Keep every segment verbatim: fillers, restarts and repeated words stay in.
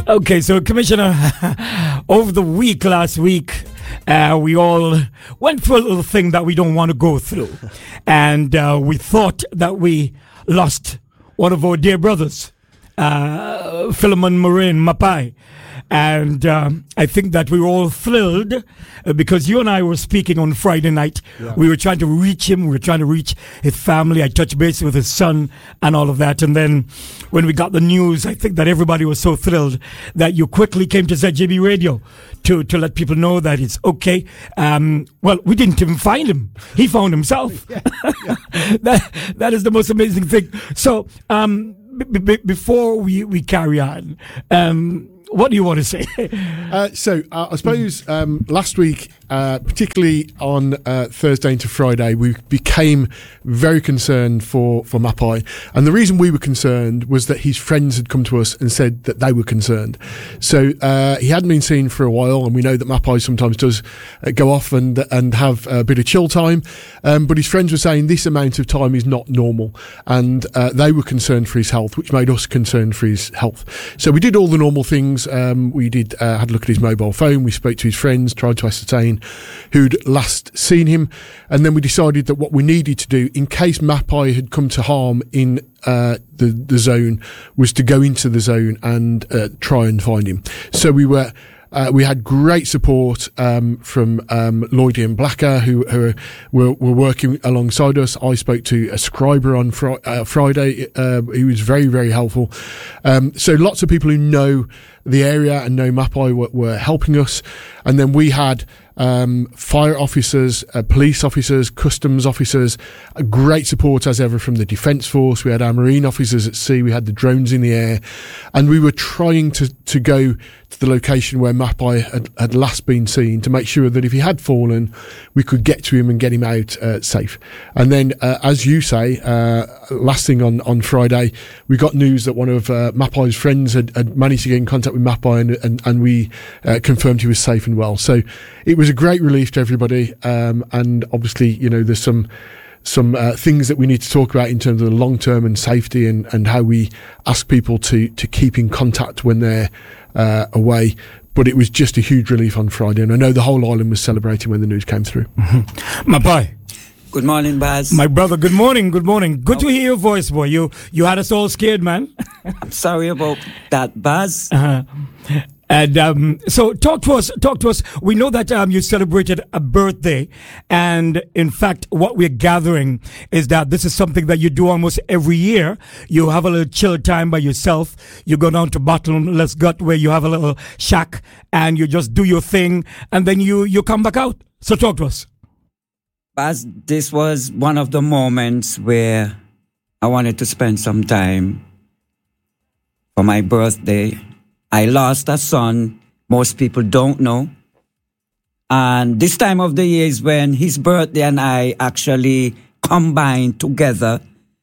Okay, so Commissioner, over the week, last week, uh, we all went through a little thing that we don't want to go through. And uh, we thought that we lost one of our dear brothers, uh, Philemon Morin Mapai. And um, I think that we were all thrilled uh, because you and I were speaking on Friday night. Yeah. We were trying to reach him. We were trying to reach his family. I touched base with his son and all of that. And then when we got the news, I think that everybody was so thrilled that you quickly came to Z J B Radio to, to let people know that it's okay. Um, well, we didn't even find him. He found himself. Yeah. Yeah. that, that is the most amazing thing. So um, b- b- before we, we carry on, um, what do you want to say? uh, so uh, I suppose um, last week, uh, particularly on uh, Thursday into Friday, we became very concerned for, for Mapai. And the reason we were concerned was that his friends had come to us and said that they were concerned. So uh, he hadn't been seen for a while, and we know that Mapai sometimes does uh, go off and and have a bit of chill time. Um, but his friends were saying this amount of time is not normal. And uh, they were concerned for his health, which made us concerned for his health. So we did all the normal things. Um, we did uh, had a look at his mobile phone. We spoke to his friends, tried to ascertain who'd last seen him, and then we decided that what we needed to do, in case Mapai had come to harm in uh, the the zone, was to go into the zone and uh, try and find him. So we were. Uh, we had great support um, from um, Lloydie and Blacker, who, who were, were working alongside us. I spoke to a scriber on fr- uh, Friday. Uh, he was very, very helpful. Um, so lots of people who know the area and know Mapai were, were helping us. And then we had um, fire officers, uh, police officers, customs officers, a great support as ever from the Defence Force. We had our marine officers at sea. We had the drones in the air, and we were trying to, to go to the location where Mapai had, had last been seen to make sure that if he had fallen, we could get to him and get him out uh, safe. And then, uh, as you say, uh, last thing on, on Friday, we got news that one of uh, Mapai's friends had, had managed to get in contact with Mapai, and, and, and we uh, confirmed he was safe and well. So it was a great relief to everybody. Um, and obviously, you know, there's some some uh, things that we need to talk about in terms of the long term and safety, and, and how we ask people to, to keep in contact when they're uh, away. But it was just a huge relief on Friday, and I know the whole island was celebrating when the news came through. Mm-hmm. Mapai. Good morning, Baz. My brother, good morning, good morning. Good oh. to hear your voice, boy. You you had us all scared, man. I'm sorry about that, Baz. Uh-huh. And um, so talk to us, talk to us. We know that um, you celebrated a birthday. And in fact, what we're gathering is that this is something that you do almost every year. You have a little chill time by yourself. You go down to Bottomless Gut where you have a little shack and you just do your thing. And then you, you come back out. So talk to us. Baz, this was one of the moments where I wanted to spend some time for my birthday. I lost a son. Most people don't know. And this time of the year is when his birthday and I actually combined together.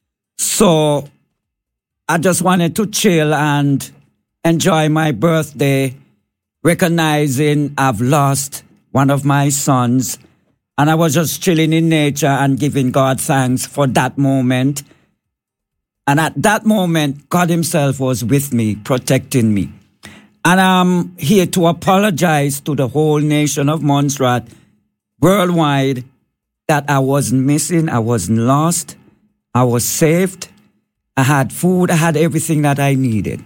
So I just wanted to chill and enjoy my birthday, recognizing I've lost one of my sons. And I was just chilling in nature and giving God thanks for that moment. And at that moment, God himself was with me, protecting me. And I'm here to apologize to the whole nation of Montserrat, worldwide, that I wasn't missing, I wasn't lost, I was saved, I had food, I had everything that I needed.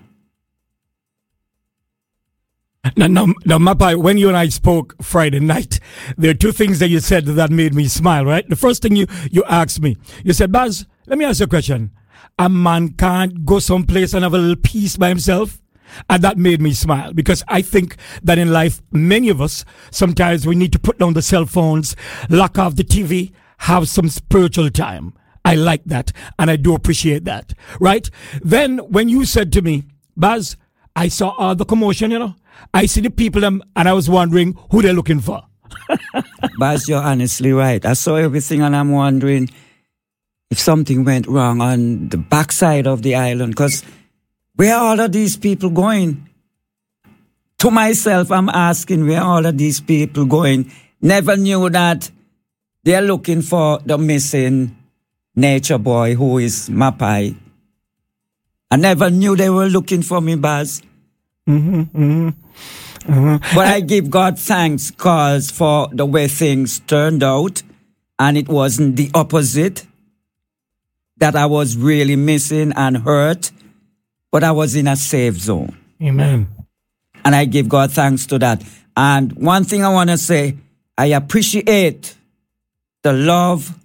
Now, now, now, Mapai, when you and I spoke Friday night, there are two things that you said that made me smile, right? The first thing you, you asked me, you said, Baz, let me ask you a question. A man can't go someplace and have a little peace by himself? And that made me smile, because I think that in life, many of us, sometimes we need to put down the cell phones, lock off the T V, have some spiritual time. I like that, and I do appreciate that, right? Then when you said to me, Baz, I saw all the commotion, you know, I see the people, um, and I was wondering who they're looking for. Baz, you're honestly right. I saw everything, and I'm wondering if something went wrong on the backside of the island, because where are all of these people going? To myself, I'm asking, where are all of these people going? Never knew that they're looking for the missing nature boy who is Mapai. I never knew they were looking for me, Baz. Mm-hmm, mm-hmm. Uh-huh. But I give God thanks cause for the way things turned out, and it wasn't the opposite that I was really missing and hurt, but I was in a safe zone. Amen. And I give God thanks to that. And one thing I want to say, I appreciate the love,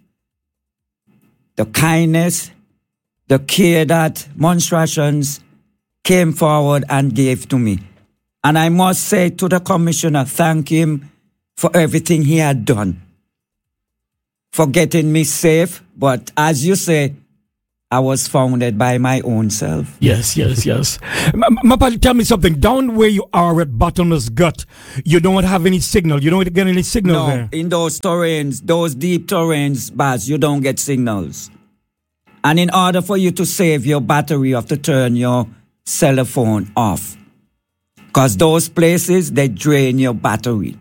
the kindness, the care that Monstrations came forward and gave to me. And I must say to the commissioner, thank him for everything he had done, for getting me safe. But as you say, I was founded by my own self. Yes, yes, yes. Mapa, tell me something. Down where you are at Bottomless Gut, you don't have any signal. You don't get any signal no, there. In those terrains, those deep terrains, Baz, you don't get signals. And in order for you to save your battery, you have to turn your cell phone off. Because those places, they drain your battery.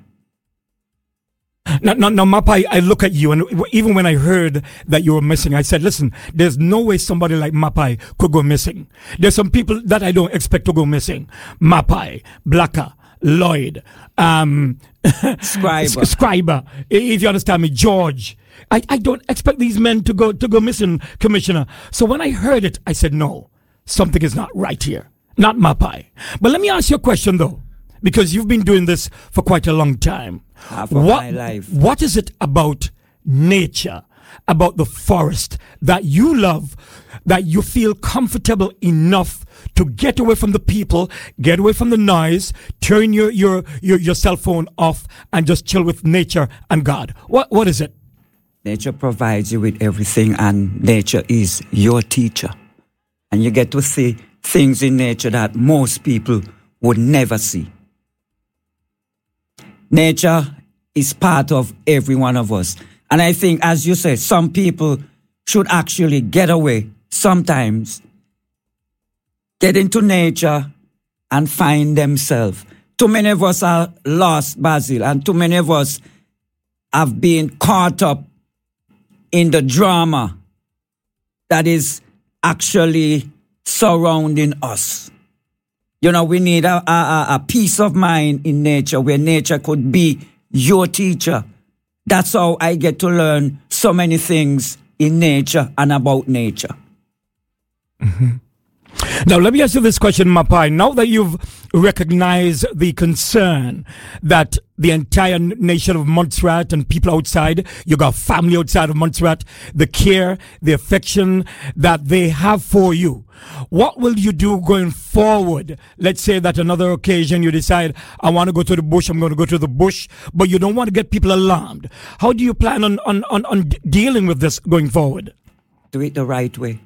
Now, now, now Mapa, I, I look at you, and even when I heard that you were missing, I said, listen, there's no way somebody like Mapai could go missing. There's some people that I don't expect to go missing. Mapai, Blacker, Lloyd, um, Scriber. Scriber, if you understand me, George. I, I don't expect these men to go to go missing, Commissioner. So when I heard it, I said, no, something is not right here. Not Mapai. But let me ask you a question, though, because you've been doing this for quite a long time. Half of what, my life. What is it about nature, about the forest that you love, that you feel comfortable enough to get away from the people, get away from the noise, turn your, your, your, your cell phone off, and just chill with nature and God? What What is it? Nature provides you with everything, and nature is your teacher. And you get to see things in nature that most people would never see. Nature is part of every one of us. And I think, as you said, some people should actually get away sometimes, get into nature and find themselves. Too many of us are lost, Basil, and too many of us have been caught up in the drama that is actually surrounding us. You know, we need a, a, a peace of mind in nature where nature could be your teacher. That's how I get to learn so many things in nature and about nature. Mm-hmm. Now, let me ask you this question, Mapai. Now that you've recognized the concern that the entire nation of Montserrat and people outside, you got family outside of Montserrat, the care, the affection that they have for you, what will you do going forward? Let's say that another occasion you decide, I want to go to the bush, I'm going to go to the bush, but you don't want to get people alarmed. How do you plan on, on, on, on dealing with this going forward? Do it the right way.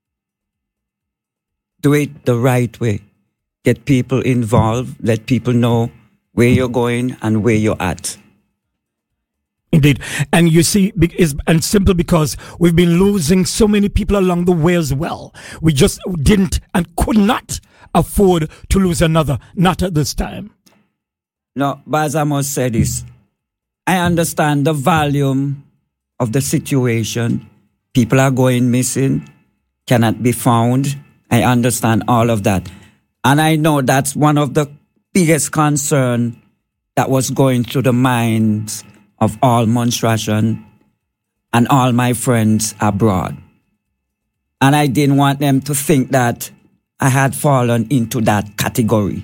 Do it the right way. Get people involved. Let people know where you're going and where you're at. Indeed. And you see, it's and simple because we've been losing so many people along the way as well. We just didn't and could not afford to lose another. Not at this time. No, but I must say this. I understand the volume of the situation. People are going missing, cannot be found. I understand all of that. And I know that's one of the biggest concerns that was going through the minds of all Monstration and all my friends abroad. And I didn't want them to think that I had fallen into that category.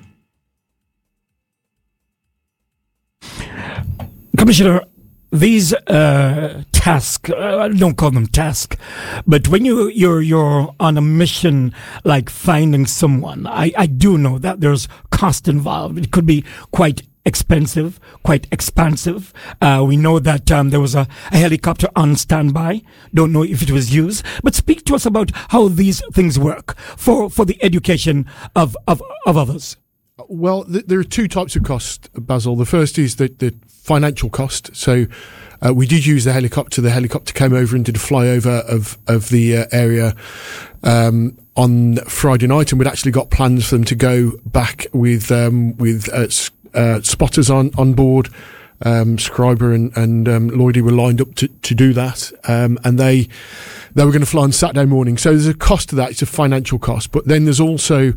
Commissioner, these uh, tasks, uh, I don't call them tasks, but when you, you're you're on a mission like finding someone, I, I do know that there's cost involved. It could be quite expensive, quite expansive. Uh, we know that um, there was a, a helicopter on standby. Don't know if it was used, but speak to us about how these things work for, for the education of, of, of others. Well, th- there are two types of cost, Basil. The first is the, the financial cost. So uh, we did use the helicopter. The helicopter came over and did a flyover of, of the uh, area um, on Friday night, and we'd actually got plans for them to go back with um, with uh, uh, spotters on, on board. Um, Scriber and, and um, Lloydie were lined up to, to do that, um, and they they were going to fly on Saturday morning. So there's a cost to that. It's a financial cost, but then there's also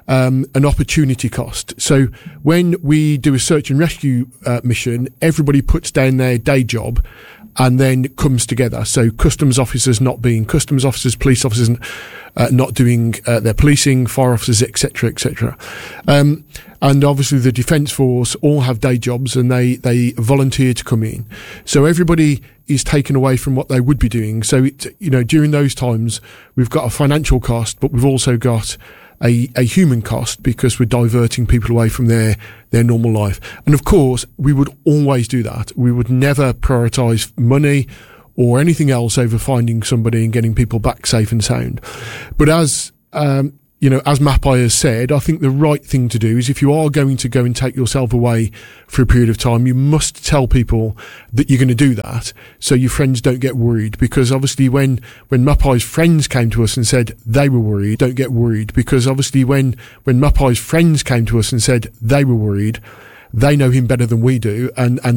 um, an opportunity cost. So when we do a search and rescue uh, mission, everybody puts down their day job and then comes together. So customs officers not being customs officers, police officers uh, not doing uh, their policing, fire officers, et cetera, et cetera. Um, and obviously the Defence Force all have day jobs and they, they volunteer to come in. So everybody is taken away from what they would be doing. So, it, you know, during those times, we've got a financial cost, but we've also got a, a human cost because we're diverting people away from their, their normal life. And of course, we would always do that. We would never prioritise money or anything else over finding somebody and getting people back safe and sound. But as, um, you know, as Mapai has said, I think the right thing to do is if you are going to go and take yourself away for a period of time, you must tell people that you're going to do that so your friends don't get worried. Because obviously when, when Mapai's friends came to us and said they were worried, don't get worried. Because obviously when, when Mapai's friends came to us and said they were worried, they know him better than we do. And, and